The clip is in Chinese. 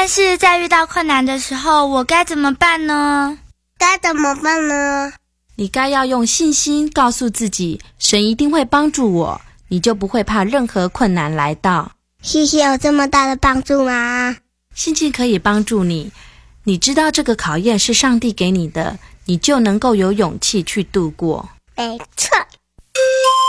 但是在遇到困难的时候，我该怎么办呢？ 你该要用信心告诉自己，神一定会帮助我，你就不会怕任何困难来到。 谢谢，有这么大的帮助吗？ 信心可以帮助你，你知道这个考验是上帝给你的，你就能够有勇气去度过。 没错，